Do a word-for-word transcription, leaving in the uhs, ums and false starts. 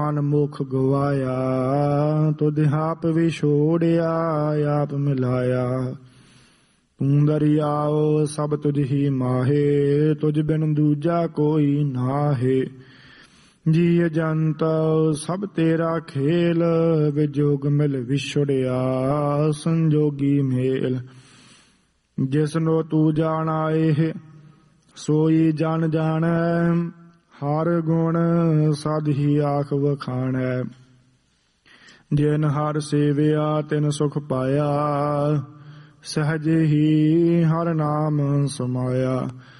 ਪ੍ਰਾਨ ਮੁਖ ਗਵਾਇਆ। ਤੁਧ ਆਪ ਵਿਛੋੜਿਆ ਆਪ ਮਿਲਾਇਆ। ਤੂੰ ਦਰਿਆਓ ਸਭ ਤੁਝ ਹੀ ਮਾਹੇ, ਤੁਝ ਬਿਨ ਦੂਜਾ ਕੋਈ ਨਾਹੇ। ਜੀ ਜੰਤ ਸਭ ਤੇਰਾ ਖੇਲ, ਵਿਜੋਗ ਮਿਲ ਵਿਛੜਿਆ ਸੰਜੋਗੀ ਮੇਲ। ਜਿਸਨੋ ਤੂੰ ਜਾਣਾਏ ਸੋਈ ਜਨ ਜਾਣੈ, ਹਰ ਗੁਣ ਸਦ ਹੀ ਆਖ ਵਖਾਣੈ। ਜਿਨ ਹਰ ਸੇਵਿਆ ਤਿਨ ਸੁਖ ਪਾਇਆ, ਸਹਜ ਹੀ ਹਰ ਨਾਮ ਸਮਾਇਆ।